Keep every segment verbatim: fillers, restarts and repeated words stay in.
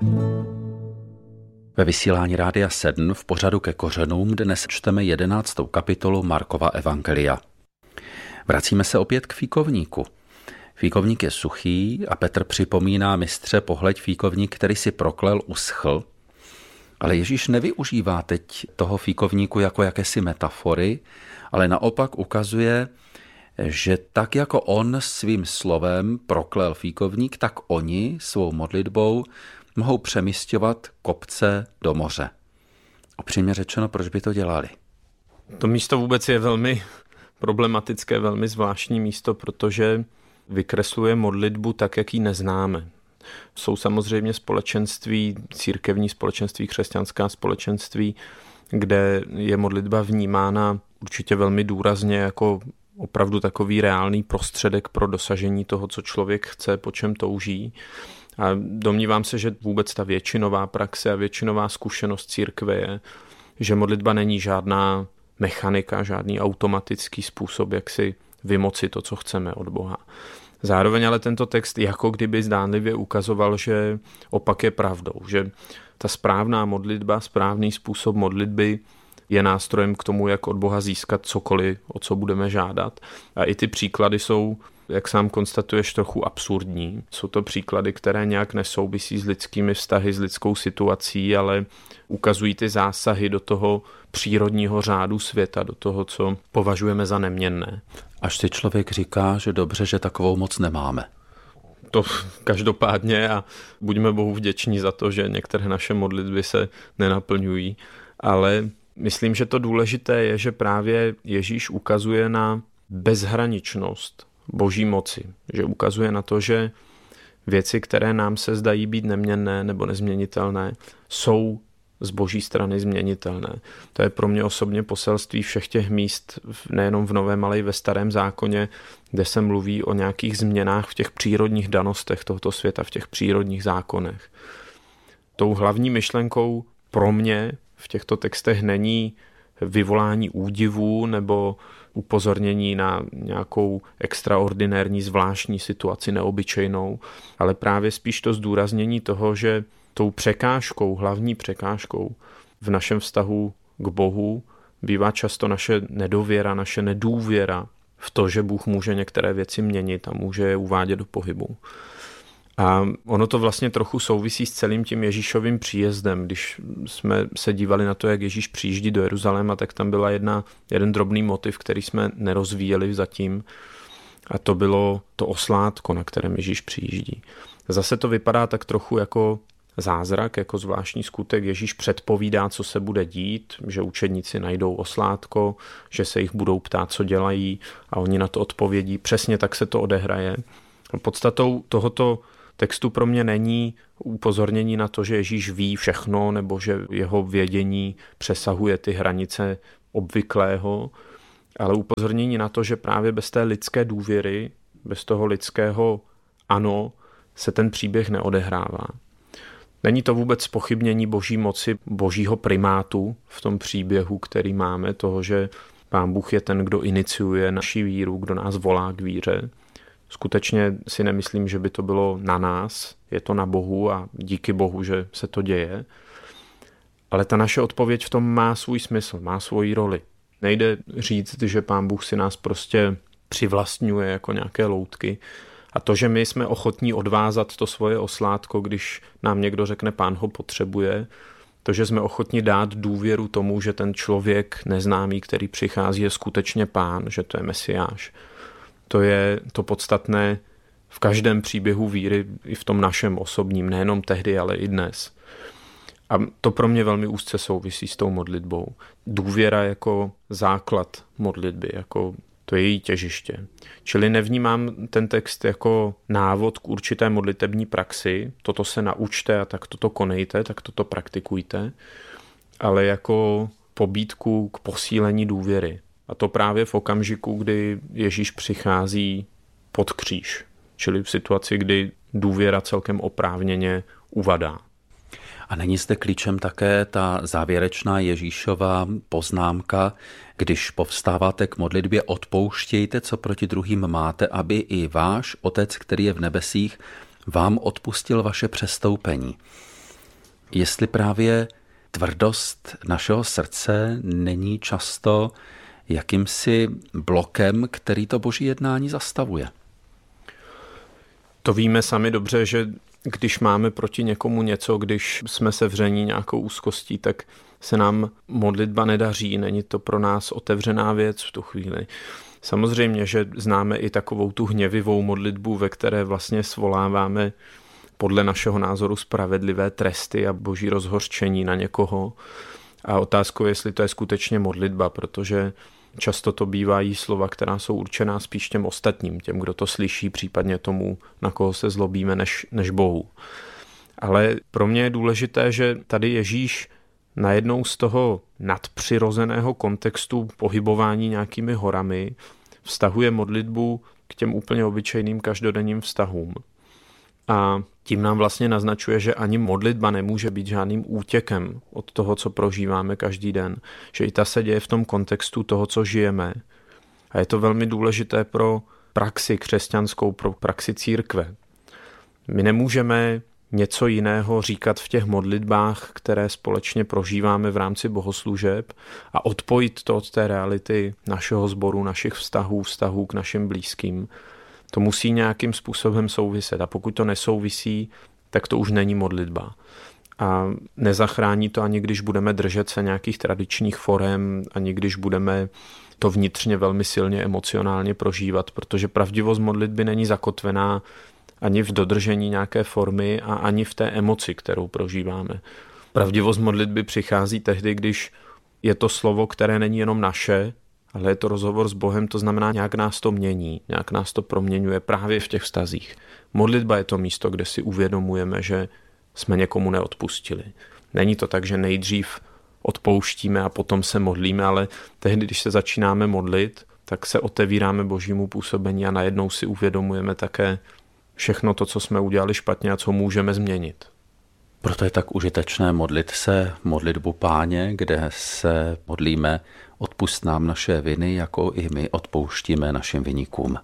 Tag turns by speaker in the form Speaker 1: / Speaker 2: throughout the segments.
Speaker 1: Ve vysílání Rádia sedm v pořadu Ke kořenům dnes čteme jedenáctou kapitolu Markova evangelia. Vracíme se opět k fíkovníku. Fíkovník je suchý a Petr připomíná: mistře, pohleď, fíkovník, který si proklel, uschl. Ale Ježíš nevyužívá teď toho fíkovníku jako jakési metafory, ale naopak ukazuje, že tak jako on svým slovem proklel fíkovník, tak oni svou modlitbou mohou přemisťovat kopce do moře. Upřímně řečeno, proč by to dělali?
Speaker 2: To místo vůbec je velmi problematické, velmi zvláštní místo, protože vykresluje modlitbu tak, jak ji neznáme. Jsou samozřejmě společenství, církevní společenství, křesťanská společenství, kde je modlitba vnímána určitě velmi důrazně jako opravdu takový reálný prostředek pro dosažení toho, co člověk chce, po čem touží. A domnívám se, že vůbec ta většinová praxe a většinová zkušenost církve je, že modlitba není žádná mechanika, žádný automatický způsob, jak si vymoci to, co chceme od Boha. Zároveň ale tento text jako kdyby zdánlivě ukazoval, že opak je pravdou, že ta správná modlitba, správný způsob modlitby je nástrojem k tomu, jak od Boha získat cokoliv, o co budeme žádat. A i ty příklady jsou, jak sám konstatuješ, trochu absurdní. Jsou to příklady, které nějak nesouvisí s lidskými vztahy, s lidskou situací, ale ukazují ty zásahy do toho přírodního řádu světa, do toho, co považujeme za neměnné.
Speaker 1: Až si člověk říká, že dobře, že takovou moc nemáme.
Speaker 2: To každopádně a buďme Bohu vděční za to, že některé naše modlitby se nenaplňují, ale myslím, že to důležité je, že právě Ježíš ukazuje na bezhraničnost Boží moci, že ukazuje na to, že věci, které nám se zdají být neměnné nebo nezměnitelné, jsou z Boží strany změnitelné. To je pro mě osobně poselství všech těch míst, nejenom v Novém, ale i ve Starém zákoně, kde se mluví o nějakých změnách v těch přírodních danostech tohoto světa, v těch přírodních zákonech. Tou hlavní myšlenkou pro mě v těchto textech není vyvolání údivu nebo upozornění na nějakou extraordinární zvláštní situaci neobyčejnou, ale právě spíš to zdůraznění toho, že tou překážkou, hlavní překážkou v našem vztahu k Bohu bývá často naše nedověra, naše nedůvěra v to, že Bůh může některé věci měnit a může je uvádět do pohybu. A ono to vlastně trochu souvisí s celým tím Ježíšovým příjezdem. Když jsme se dívali na to, jak Ježíš přijíždí do Jeruzaléma, tak tam byla jedna, jeden drobný motiv, který jsme nerozvíjeli zatím, a to bylo to oslátko, na kterém Ježíš přijíždí. Zase to vypadá tak trochu jako zázrak, jako zvláštní skutek. Ježíš předpovídá, co se bude dít, že učedníci najdou oslátko, že se jich budou ptát, co dělají, a oni na to odpovědí. Přesně tak se to odehraje. Podstatou tohoto textu pro mě není upozornění na to, že Ježíš ví všechno, nebo že jeho vědění přesahuje ty hranice obvyklého, ale upozornění na to, že právě bez té lidské důvěry, bez toho lidského ano, se ten příběh neodehrává. Není to vůbec zpochybnění Boží moci, Božího primátu v tom příběhu, který máme, toho, že Pán Bůh je ten, kdo iniciuje naši víru, kdo nás volá k víře. Skutečně si nemyslím, že by to bylo na nás, je to na Bohu a díky Bohu, že se to děje. Ale ta naše odpověď v tom má svůj smysl, má svoji roli. Nejde říct, že Pán Bůh si nás prostě přivlastňuje jako nějaké loutky. A to, že my jsme ochotní odvázat to svoje oslátko, když nám někdo řekne, Pán ho potřebuje, to, že jsme ochotní dát důvěru tomu, že ten člověk neznámý, který přichází, je skutečně Pán, že to je Mesiáš. To je to podstatné v každém příběhu víry, i v tom našem osobním, nejenom tehdy, ale i dnes. A to pro mě velmi úzce souvisí s tou modlitbou. Důvěra jako základ modlitby, jako to je její těžiště. Čili nevnímám ten text jako návod k určité modlitební praxi, toto se naučte a tak toto konejte, tak toto praktikujte, ale jako pobídku k posílení důvěry. A to právě v okamžiku, kdy Ježíš přichází pod kříž, čili v situaci, kdy důvěra celkem oprávněně uvadá.
Speaker 1: A není zde klíčem také ta závěrečná Ježíšova poznámka, když povstáváte k modlitbě, odpouštějte, co proti druhým máte, aby i váš Otec, který je v nebesích, vám odpustil vaše přestoupení. jestli právě tvrdost našeho srdce není často jakýmsi blokem, který to boží jednání zastavuje.
Speaker 2: To víme sami dobře, že když máme proti někomu něco, když jsme sevření nějakou úzkostí, tak se nám modlitba nedaří, není to pro nás otevřená věc v tu chvíli. Samozřejmě, že známe i takovou tu hněvivou modlitbu, ve které vlastně svoláváme podle našeho názoru spravedlivé tresty a boží rozhořčení na někoho. A otázkou je, jestli to je skutečně modlitba, protože často to bývají slova, která jsou určená spíš těm ostatním, těm, kdo to slyší, případně tomu, na koho se zlobíme, než, než Bohu. Ale pro mě je důležité, že tady Ježíš najednou z toho nadpřirozeného kontextu pohybování nějakými horami vztahuje modlitbu k těm úplně obyčejným každodenním vztahům. A tím nám vlastně naznačuje, že ani modlitba nemůže být žádným útěkem od toho, co prožíváme každý den. Že i ta se děje v tom kontextu toho, co žijeme. A je to velmi důležité pro praxi křesťanskou, pro praxi církve. My nemůžeme něco jiného říkat v těch modlitbách, které společně prožíváme v rámci bohoslužeb a odpojit to od té reality našeho sboru, našich vztahů, vztahů k našim blízkým. To musí nějakým způsobem souviset a pokud to nesouvisí, tak to už není modlitba. A nezachrání to ani když budeme držet se nějakých tradičních forem, ani když budeme to vnitřně velmi silně emocionálně prožívat, protože pravdivost modlitby není zakotvená ani v dodržení nějaké formy a ani v té emoci, kterou prožíváme. Pravdivost modlitby přichází tehdy, když je to slovo, které není jenom naše, ale je to rozhovor s Bohem, to znamená, nějak nás to mění, nějak nás to proměňuje právě v těch vztazích. Modlitba je to místo, kde si uvědomujeme, že jsme někomu neodpustili. Není to tak, že nejdřív odpouštíme a potom se modlíme, ale tehdy, když se začínáme modlit, tak se otevíráme božímu působení a najednou si uvědomujeme také všechno to, co jsme udělali špatně a co můžeme změnit.
Speaker 1: Proto je tak užitečné modlit se modlitbu Páně, kde se modlíme: odpusť nám naše viny, jako i my odpouštíme našim viníkům.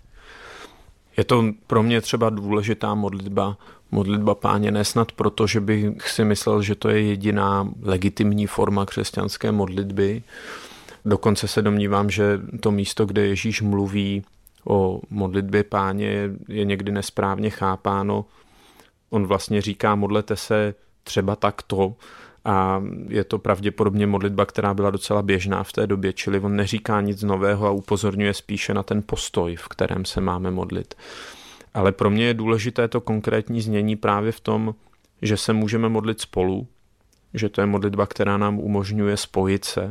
Speaker 2: Je to pro mě třeba důležitá modlitba, modlitba Páně, ne snad proto, že bych si myslel, že to je jediná legitimní forma křesťanské modlitby. Dokonce se domnívám, že to místo, kde Ježíš mluví o modlitbě Páně, je někdy nesprávně chápáno. On vlastně říká: modlete se třeba takto, a je to pravděpodobně modlitba, která byla docela běžná v té době, čili on neříká nic nového a upozorňuje spíše na ten postoj, v kterém se máme modlit. Ale pro mě je důležité to konkrétní znění právě v tom, že se můžeme modlit spolu, že to je modlitba, která nám umožňuje spojit se,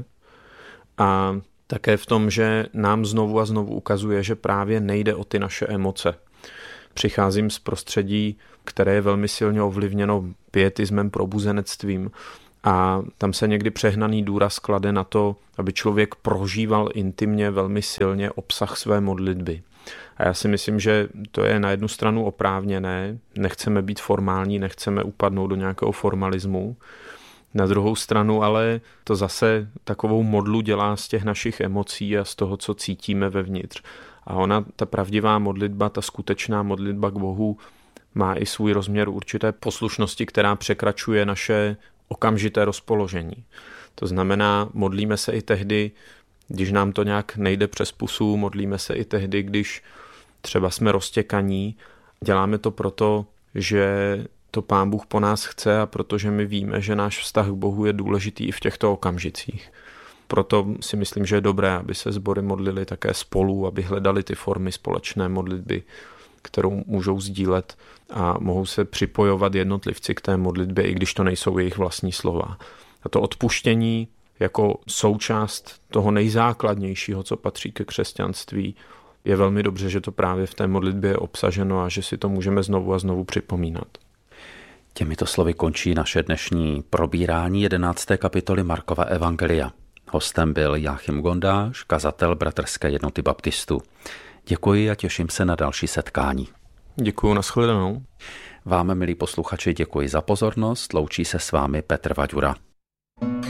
Speaker 2: a také v tom, že nám znovu a znovu ukazuje, že právě nejde o ty naše emoce. Přicházím z prostředí, které je velmi silně ovlivněno pietismem, probuzenectvím, a tam se někdy přehnaný důraz klade na to, aby člověk prožíval intimně velmi silně obsah své modlitby. A já si myslím, že to je na jednu stranu oprávněné, nechceme být formální, nechceme upadnout do nějakého formalismu. Na druhou stranu ale to zase takovou modlu dělá z těch našich emocí a z toho, co cítíme vevnitř. A ona, ta pravdivá modlitba, ta skutečná modlitba k Bohu, má i svůj rozměr určité poslušnosti, která překračuje naše okamžité rozpoložení. To znamená, modlíme se i tehdy, když nám to nějak nejde přes pusu, modlíme se i tehdy, když třeba jsme roztěkaní. Děláme to proto, že to Pán Bůh po nás chce a protože my víme, že náš vztah k Bohu je důležitý i v těchto okamžicích. Proto si myslím, že je dobré, aby se sbory modlili také spolu, aby hledali ty formy společné modlitby, kterou můžou sdílet, a mohou se připojovat jednotlivci k té modlitbě, i když to nejsou jejich vlastní slova. A to odpuštění jako součást toho nejzákladnějšího, co patří ke křesťanství, je velmi dobře, že to právě v té modlitbě je obsaženo a že si to můžeme znovu a znovu připomínat.
Speaker 1: Těmito slovy končí naše dnešní probírání jedenácté kapitoly Markova evangelia. Hostem byl Jáchym Gondáš, kazatel Bratrské jednoty baptistů. Děkuji a těším se na další setkání.
Speaker 2: Děkuji, nashledanou.
Speaker 1: Vám, milí posluchači, děkuji za pozornost. Loučí se s vámi Petr Vaďura.